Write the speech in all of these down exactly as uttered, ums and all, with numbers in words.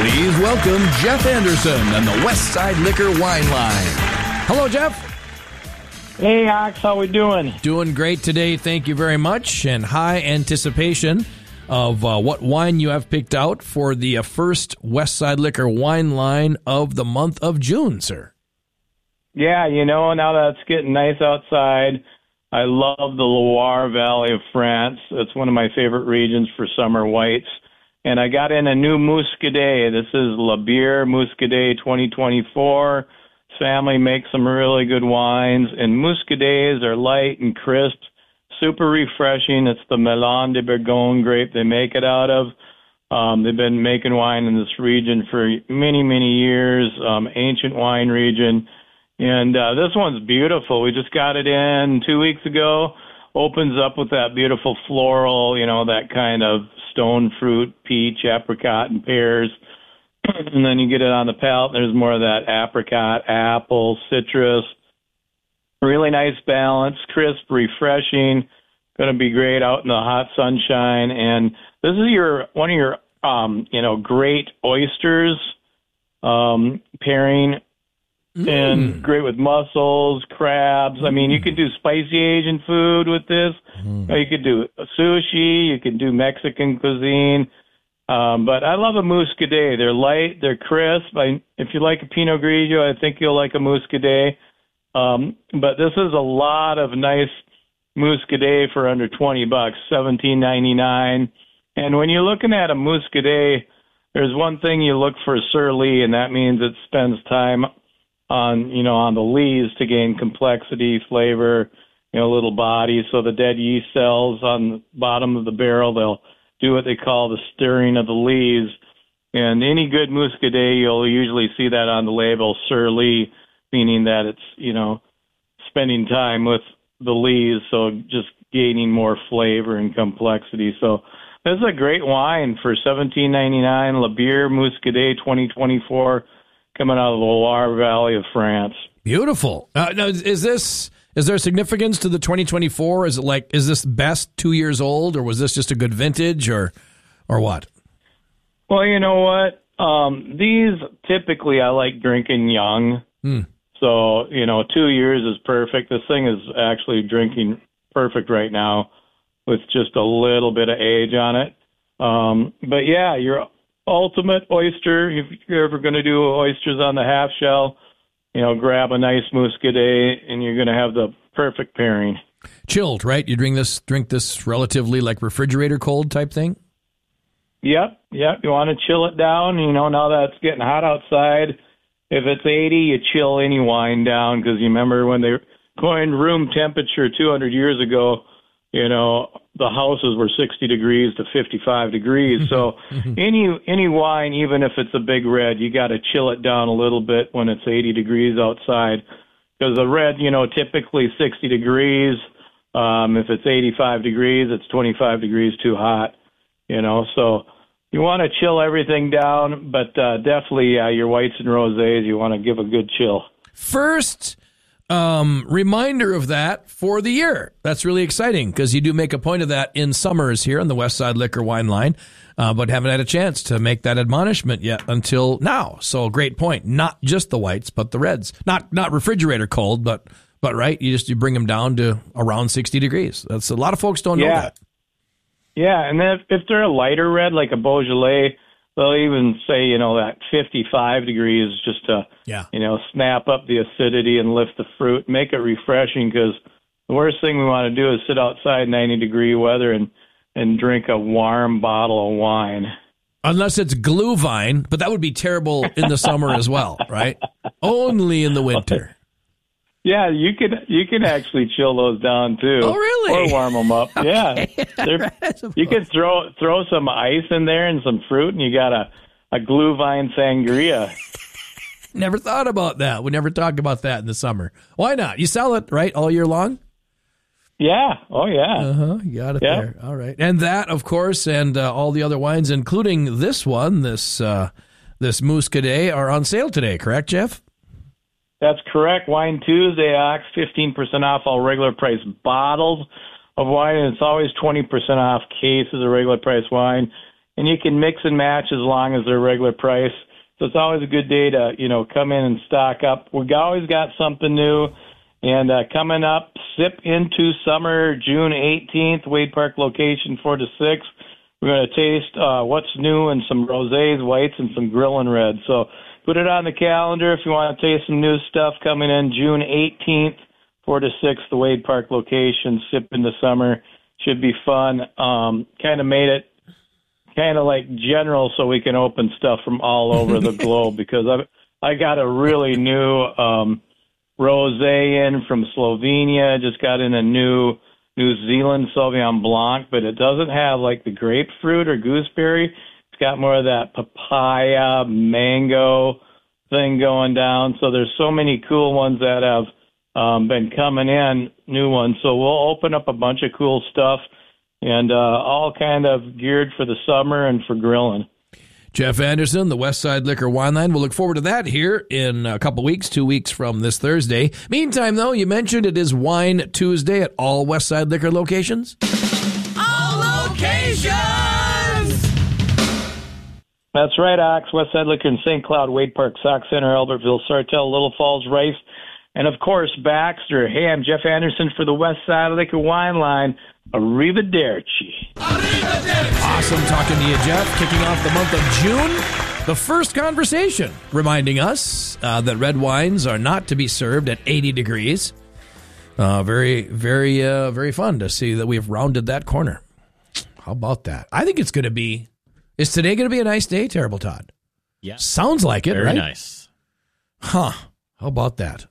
Please welcome Jeff Anderson and the Westside Liquor Wine Line. Hello, Jeff. Hey, Ox, how we doing? Doing great today, thank you very much, and high anticipation of uh, what wine you have picked out for the uh, first Westside Liquor Wine Line of the month of June, sir. Yeah, you know, now that it's getting nice outside, I love the Loire Valley of France. It's one of my favorite regions for summer whites. And I got in a new Muscadet. This is La Bière Muscadet twenty twenty-four. Family makes some really good wines, and Muscadets are light and crisp, super refreshing. It's the Melon de Bourgogne grape they make it out of. Um, they've been making wine in this region for many, many years, um, ancient wine region. And uh, this one's beautiful. We just got it in two weeks ago. Opens up with that beautiful floral, you know, that kind of stone fruit, peach, apricot, and pears. And then you get it on the palate, there's more of that apricot, apple, citrus. Really nice balance, crisp, refreshing. Going to be great out in the hot sunshine. And this is your one of your, um, you know, great oysters um, pairing. Mm. And great with mussels, crabs. I mean, you could do spicy Asian food with this. Mm. You could do sushi. You could do Mexican cuisine. Um, but I love a Muscadet. They're light. They're crisp. I, if you like a Pinot Grigio, I think you'll like a Muscadet. Um, but this is a lot of nice Muscadet for under twenty bucks, seventeen ninety-nine. And when you're looking at a Muscadet, there's one thing you look for Sur Lie, and that means it spends time on, you know, on the lees to gain complexity, flavor, you know, little body. So the dead yeast cells on the bottom of the barrel, they'll do what they call the stirring of the lees. And any good Muscadet, you'll usually see that on the label, Sur Lie, meaning that it's, you know, spending time with the lees, so just gaining more flavor and complexity. So this is a great wine for seventeen ninety-nine, La Bière Muscadet twenty twenty-four, coming out of the Loire Valley of France. Beautiful. Uh, now, is this is there significance to the twenty twenty-four? Is it like is this best two years old, or was this just a good vintage, or or what? Well, you know what? Um, these typically I like drinking young. Hmm. So, you know, two years is perfect. This thing is actually drinking perfect right now with just a little bit of age on it. Um, but yeah, your ultimate oyster, if you're ever going to do oysters on the half shell, you know, grab a nice Muscadet and you're going to have the perfect pairing. Chilled, right? You drink this, drink this relatively like refrigerator cold type thing? Yep, yep. You want to chill it down. You know, now that it's getting hot outside, if it's eighty, you chill any wine down, because you remember when they coined room temperature two hundred years ago, you know, the houses were sixty degrees to fifty-five degrees. So any any wine, even if it's a big red, you got to chill it down a little bit when it's eighty degrees outside, because the red, you know, typically sixty degrees. Um, if it's eighty-five degrees, it's twenty-five degrees too hot, you know, so you want to chill everything down, but uh, definitely uh, your whites and rosés, you want to give a good chill. First um, reminder of that for the year. That's really exciting, because you do make a point of that in summers here on the Westside Liquor Wine Line, uh, but haven't had a chance to make that admonishment yet until now. So great point. Not just the whites, but the reds. Not not refrigerator cold, but but right, you just you bring them down to around sixty degrees. That's a lot of folks don't yeah. know that. Yeah, and then if, if they're a lighter red, like a Beaujolais, they'll even say, you know, that fifty-five degrees just to, yeah. you know, snap up the acidity and lift the fruit, make it refreshing, because the worst thing we want to do is sit outside ninety-degree weather and, and drink a warm bottle of wine. Unless it's Glühwein, but that would be terrible in the summer as well, right? Only in the winter. Yeah, you could you can actually chill those down too. Oh, really? Or warm them up. Okay. Yeah, you could throw throw some ice in there and some fruit, and you got a a Glühwein sangria. Never thought about that. We never talk about that in the summer. Why not? You sell it right all year long. Yeah. Oh, yeah. Uh huh. You got it yeah. there. All right, and that, of course, and uh, all the other wines, including this one, this uh, this Muscadet, are on sale today. Correct, Jeff? That's correct. Wine Tuesday, Ox, fifteen percent off all regular price bottles of wine, and it's always twenty percent off cases of regular price wine. and you can mix and match as long as they're regular price. So it's always a good day to, you know, come in and stock up. We've always got something new. And uh, coming up, Sip into Summer, June eighteenth, Wade Park location, four to six. We're going to taste uh, what's new and some rosés, whites, and some Grillin' Red. So put it on the calendar if you want to taste some new stuff coming in June eighteenth, four to six, the Wade Park location, Sip into Summer. Should be fun. Um, kind of made it kind of like general so we can open stuff from all over the globe because I I got a really new um, rosé in from Slovenia. Just got in a new New Zealand Sauvignon Blanc, but it doesn't have like the grapefruit or gooseberry. It's got more of that papaya, mango thing going down. So there's so many cool ones that have um, been coming in, new ones. So we'll open up a bunch of cool stuff and uh, all kind of geared for the summer and for grilling. Jeff Anderson, the Westside Liquor Wine Line. We'll look forward to that here in a couple weeks, two weeks from this Thursday. Meantime, though, you mentioned it is Wine Tuesday at all Westside Liquor locations. All locations! That's right, Ox. Westside Liquor in Saint Cloud, Wade Park, Sauk Center, Albertville, Sartell, Little Falls, Rice, and, of course, Baxter. Hey, I'm Jeff Anderson for the Westside Liquor Wine Line. Arrivederci. Arrivederci. Awesome talking to you, Jeff. Kicking off the month of June. The first conversation reminding us uh, that red wines are not to be served at eighty degrees. Uh, very, very, uh, very fun to see that we've rounded that corner. How about that? I think it's going to be, is today going to be a nice day, Terrible Todd? Yeah. Sounds like it, Very right? nice. Huh. How about that?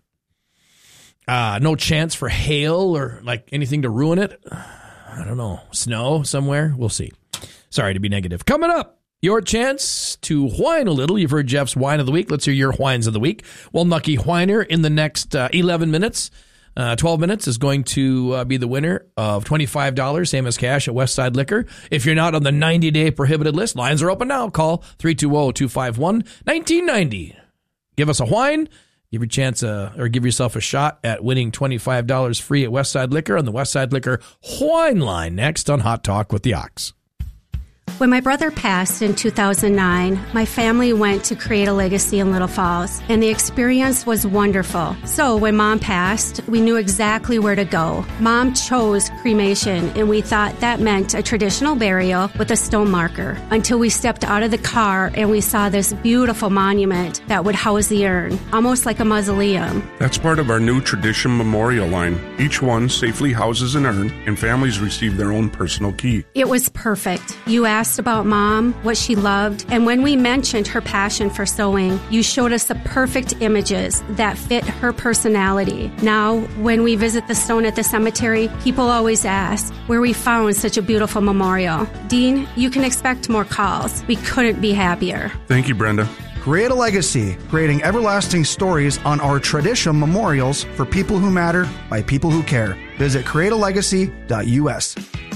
Uh, no chance for hail or like anything to ruin it. I don't know. Snow somewhere? We'll see. Sorry to be negative. Coming up, your chance to whine a little. You've heard Jeff's Wine of the Week. Let's hear your whines of the week. Well, Nucky Whiner in the next uh, eleven minutes, uh, twelve minutes is going to uh, be the winner of twenty-five dollars, same as cash at Westside Liquor. If you're not on the ninety-day prohibited list, lines are open now. Call three two zero, two five one, one nine nine zero. Give us a whine. Give your chance, uh, or give yourself a shot at winning twenty-five dollars free at Westside Liquor on the Westside Liquor Wine Line next on Hot Talk with the Ox. When my brother passed in two thousand nine, my family went to create a legacy in Little Falls, and the experience was wonderful. So when Mom passed, we knew exactly where to go. Mom chose cremation, and we thought that meant a traditional burial with a stone marker, until we stepped out of the car and we saw this beautiful monument that would house the urn, almost like a mausoleum. That's part of our new Tradition Memorial line. Each one safely houses an urn, and families receive their own personal key. It was perfect. You asked about Mom, what she loved, and when we mentioned her passion for sewing, you showed us the perfect images that fit her personality. Now, when we visit the stone at the cemetery, people always ask where we found such a beautiful memorial. Dean, you can expect more calls. We couldn't be happier. Thank you, Brenda. Create a legacy, creating everlasting stories on our tradition memorials for people who matter by people who care. Visit create a legacy dot U S.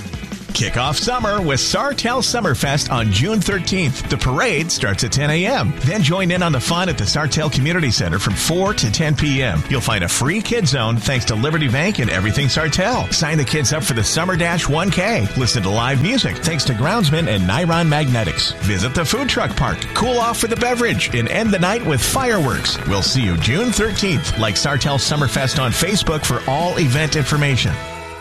Kick off summer with Sartell Summerfest on June thirteenth. The parade starts at ten a.m. Then join in on the fun at the Sartell Community Center from four to ten p.m. You'll find a free kid zone thanks to Liberty Bank and Everything Sartell. Sign the kids up for the Summer Dash one K. Listen to live music thanks to Groundsman and Niron Magnetics. Visit the food truck park. Cool off with a beverage and end the night with fireworks. We'll see you June thirteenth. Like Sartell Summerfest on Facebook for all event information.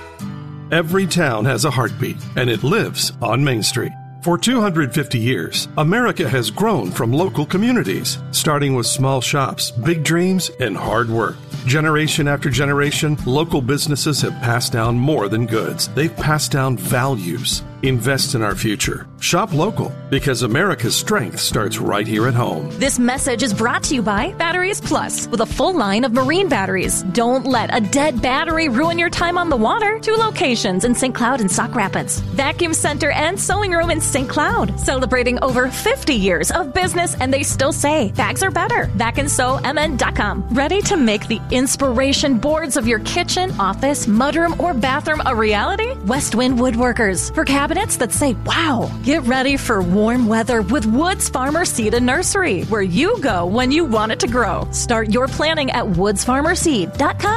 Every town has a heartbeat, and it lives on Main Street. For two hundred fifty years, America has grown from local communities, starting with small shops, big dreams, and hard work. Generation after generation, local businesses have passed down more than goods. They've passed down values. Invest in our future. Shop local, because America's strength starts right here at home. This message is brought to you by Batteries Plus, with a full line of marine batteries. Don't let a dead battery ruin your time on the water. Two locations in Saint Cloud and Sauk Rapids. Vacuum Center and Sewing Room in Saint Cloud. Celebrating over fifty years of business, and they still say bags are better. vac and sew m n dot com. Ready to make the inspiration boards of your kitchen, office, mudroom, or bathroom a reality? Westwind Woodworkers. For cabinets that say, wow. Get ready for warm weather with Woods Farmer Seed and Nursery, where you go when you want it to grow. Start your planning at woods farmer seed dot com.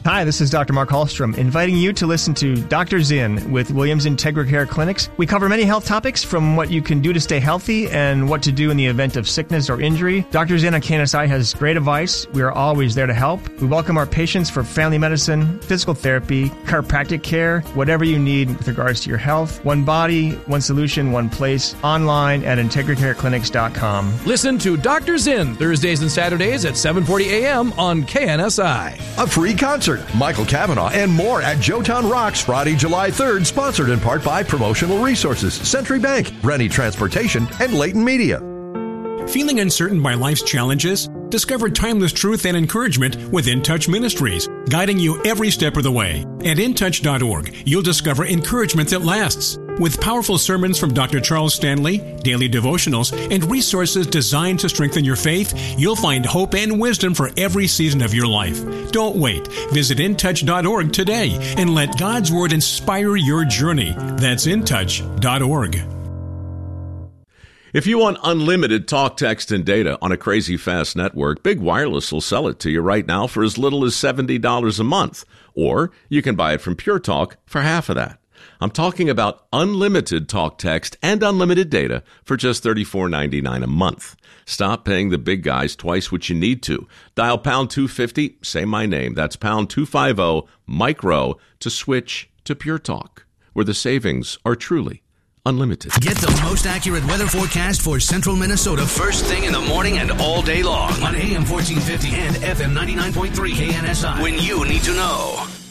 Hi, this is Doctor Mark Hallstrom, inviting you to listen to Doctor Zinn with Williams IntegraCare Clinics. We cover many health topics, from what you can do to stay healthy and what to do in the event of sickness or injury. Doctor Zinn on K N S I has great advice. We are always there to help. We welcome our patients for family medicine, physical therapy, chiropractic care, whatever you need with regards to your health. One body, one solution, one place. Online at integracare clinics dot com. Listen to Doctor Zinn Thursdays and Saturdays at seven forty a.m. on K N S I. A free concert, Michael Cavanaugh, and more at Joetown Rocks Friday, July third, sponsored in part by Promotional Resources, Century Bank, Rennie Transportation, and Leighton Media. Feeling uncertain by life's challenges? Discover timeless truth and encouragement with In Touch Ministries, guiding you every step of the way. At in touch dot org, you'll discover encouragement that lasts. With powerful sermons from Doctor Charles Stanley, daily devotionals, and resources designed to strengthen your faith, you'll find hope and wisdom for every season of your life. Don't wait. Visit in touch dot org today and let God's Word inspire your journey. That's in touch dot org. If you want unlimited talk, text, and data on a crazy fast network, Big Wireless will sell it to you right now for as little as seventy dollars a month. Or you can buy it from Pure Talk for half of that. I'm talking about unlimited talk, text, and unlimited data for just thirty-four ninety-nine a month. Stop paying the big guys twice what you need to. Dial pound two fifty, say my name. That's pound two fifty, micro, to switch to Pure Talk, where the savings are truly unlimited. Get the most accurate weather forecast for central Minnesota first thing in the morning and all day long on A M fourteen fifty and F M ninety-nine point three K N S I when you need to know.